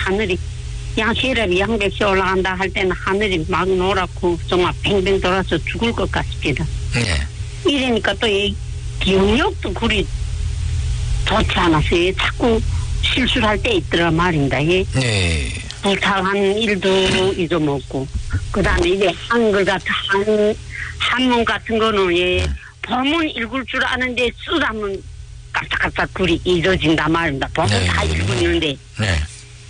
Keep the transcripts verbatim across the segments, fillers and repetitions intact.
하늘이 양시랍이 양백시 올라간다 할 때는 하늘이 막 노랗고 정말 뱅뱅 돌아서 죽을 것 같습니다. 네. 이러니까 또 이 경력도 그리 좋지 않았어요. 자꾸 실수를 할 때 있더라 말입니다. 예. 네. 부탁한 일도 잊어먹고 그다음에 이제 한글 같은 한 한문 같은 거는 예 보면 읽을 줄 아는데 쓰다면 깜짝깜짝 글이 잊어진단 말입니다. 보면 네. 다 읽었는데 네.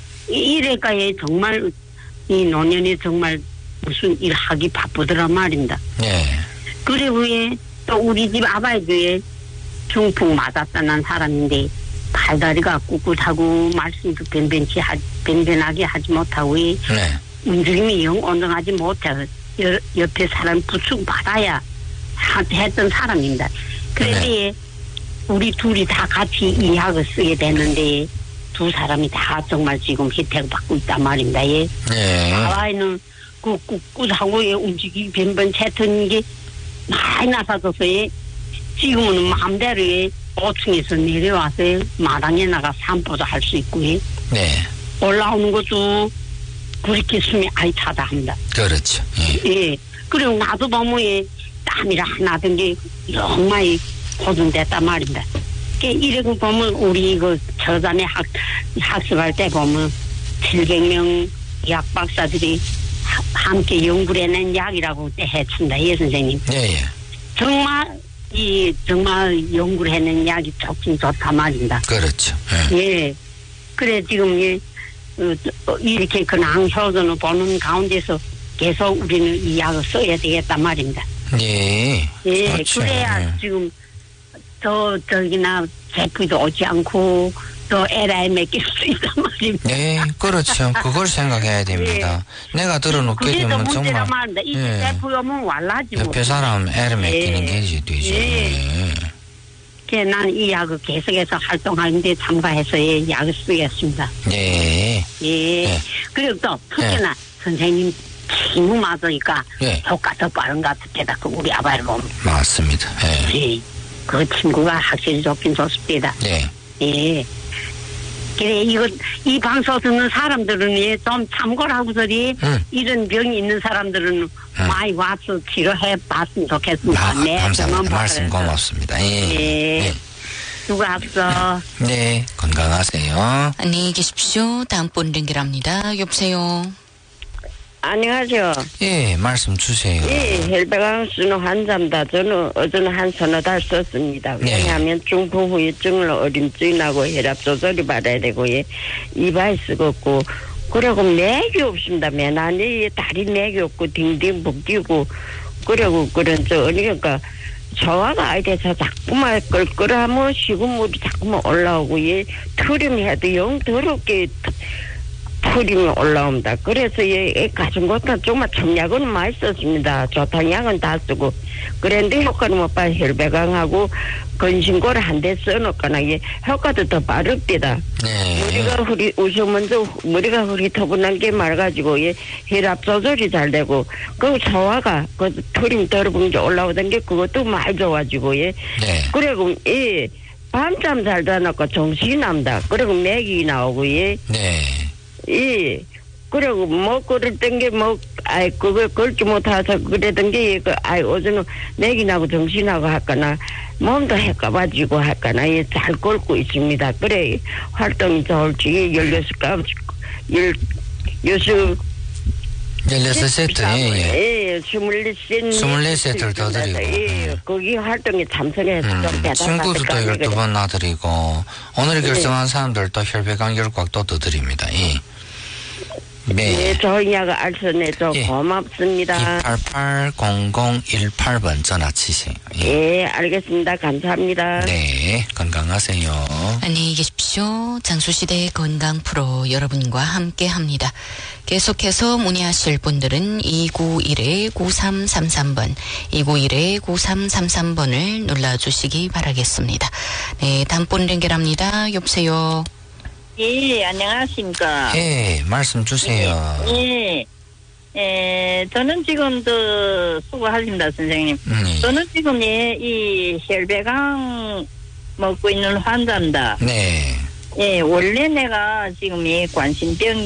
이래가 예 정말 이 노년이 정말 무슨 일 하기 바쁘더라 말입니다. 네. 그리고 예 또 우리 집 아바이도에 중풍 맞았다는 사람인데 팔다리가 꿋꿋하고 말씀도 변변치 하, 변변하게 하지 못하고 예 네. 움직임이 영 온전하지 못해서 여, 옆에 사람 부축 받아야 하, 했던 사람입니다. 그런데 네. 우리 둘이 다 같이 이 약을 쓰게 됐는데 두 사람이 다 정말 지금 혜택을 받고 있단 말입니다. 예. 네. 아와이는 그 꿋꿋하고 예, 움직이기 변변했던 게 많이 나사져서 예. 지금은 마음대로 예, 오층에서 내려와서 예, 마당에 나가 산보도 할 수 있고 예. 네. 올라오는 것도 그렇게 숨이 아이 차다 합니다. 그렇죠. 예. 예. 그리고 나도 보면 예, 땀이라 나던 게 정말 고전됐단 말입니다. 이렇게 보면 우리 그 저자네 학, 학습할 때 보면 칠백 명 약 박사들이 하, 함께 연구를 해낸 약이라고 때 했습니다. 예, 선생님. 예, 예. 정말, 이, 정말 연구를 해낸 약이 좋긴 좋단 말입니다. 그렇죠. 예. 예. 그래, 지금, 예, 어, 이렇게 그 낭소전을 보는 가운데서 계속 우리는 이 약을 써야 되겠단 말입니다. 예. 예, 그렇죠. 그래야 예. 지금 더 저기나 제품도 오지 않고 더 에라에 맡길 수 있단 말입니다. 네, 그렇죠. 그걸 생각해야 됩니다. 예. 내가 들어놓게 그게 더 되면 문제란 정말 말입니다. 이 예. 제품이 오면 war라지 뭐. 옆에 사람 애를 맡기는 예. 게 이제 되죠. 예. 예. 그래서 난 이 약을 계속해서 활동하는데 참가해서 예, 약을 쓰겠습니다. 예. 예. 예. 그리고 또 특히나 선생님 친구 맞으니까 예. 효과 더 빠른 것 같습니다. 그 우리 아바를 보면. 맞습니다. 예. 예. 그 친구가 확실히 좋긴 좋습니다. 예. 예. 그래, 이거, 이 방송 듣는 사람들은, 예, 좀 참고를 하고서리, 음. 이런 병이 있는 사람들은 음. 많이 와서 치료해 봤으면 좋겠습니다. 아, 네, 감사합니다. 말씀 고맙습니다. 예. 예. 예. 누가 앞서. 네, 건강하세요. 안녕히 계십시오. 다음 분 연결합니다. 여보세요. 안녕하세요. 예, 말씀 주세요. 예, 혈배강 쓰는 환자입니다. 저는 어제는 한 서너 달 썼습니다. 네. 왜냐하면 중풍 후유증을 어림증이 나고 혈압 조절이 받아야 되고, 예, 이발 쓰겠고, 그리고 맥이 없습니다. 맨 안에 다리 맥이 없고, 딩딩 붓기고, 그리고 그런, 저, 그러니까, 소화가 아예 돼서 자꾸만 끌끌하면 식은물이 자꾸만 올라오고, 예, 트림 해도 영 더럽게 트림이 올라옵니다. 그래서 예, 가진 것도 정말 첨약은 많이 썼습니다. 조탕약은 다 쓰고. 그런데 효과는 못 봐요. 혈배강하고 건신고를 한 대 써놓거나, 예, 효과도 더 빠릅니다. 네. 머리가 흐리, 우선 먼저 머리가 흐릿터분한 게 말가지고, 예, 혈압 조절이 잘 되고, 그 소화가, 그 트림 더러운 게 올라오던 게 그것도 많이 좋아지고, 예. 네. 그리고, 예, 밤잠 잘 자놓고 정신이 납니다. 그리고 맥이 나오고, 예. 네. 예. 그리고 뭐 그랬던 게 뭐 아이 그걸 걸지 못해서 그랬던 게 그 아이 어제는 맥이 나고 정신하고 할까나 몸도 해까봐지고 할까나 예, 잘 걸고 있습니다. 그래 활동이 좋을지 열여섯 가 열 여섯 열여섯 세트, 예, 예. 예, 스물네 세트. 스물네 세트를 더 드리고. 예, 거기 활동에 참석해서 좀 음, 대단하다. 친구들도 열두 번 놔드리고, 오늘 결정한 사람들도 혈배강 열곽도 더 드립니다. 예. 네. 예, 좋은 약을 알선해줘 예. 고맙습니다. 이팔팔 공공일팔 번 전화 치세요. 예. 예, 알겠습니다. 감사합니다. 네, 건강하세요. 안녕히 계십시오. 장수시대의 건강 프로 여러분과 함께 합니다. 계속해서 문의하실 분들은 이구일 구삼삼삼 번, 이구일 구삼삼삼 번을 눌러주시기 바라겠습니다. 네, 다음 분 연결합니다. 여보세요. 예, 안녕하십니까. 예, 말씀 주세요. 예, 예, 저는 지금 그 수고하십니다, 선생님. 음, 저는 지금 예, 이 혈배강 먹고 있는 환자입니다. 네. 예, 원래 내가 지금 이 관심병